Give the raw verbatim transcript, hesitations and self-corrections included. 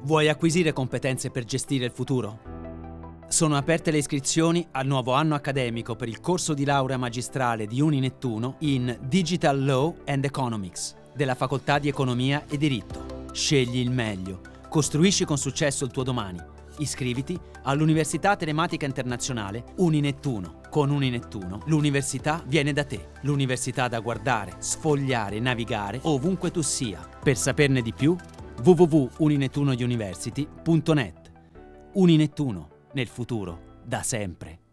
Vuoi acquisire competenze per gestire il futuro? Sono aperte le iscrizioni al nuovo anno accademico per il corso di laurea magistrale di Uninettuno in Digital Law and Economics della Facoltà di Economia e Diritto. Scegli il meglio. Costruisci con successo il tuo domani. Iscriviti all'Università Telematica Internazionale Uninettuno. Con Uninettuno l'università viene da te. L'università da guardare, sfogliare, navigare ovunque tu sia. Per saperne di più, w w w punto uninettuno university punto net. Uninettuno, nel futuro, da sempre.